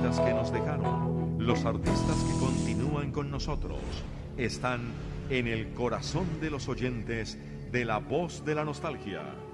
artistas que nos dejaron, los artistas que continúan con nosotros, están en el corazón de los oyentes de La Voz de la Nostalgia.